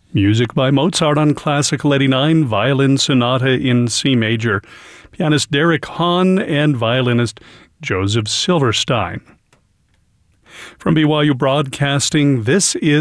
Music by Mozart on Classical 89, Violin Sonata in C major. Pianist Derek Hahn and violinist Joseph Silverstein. From BYU Broadcasting, this is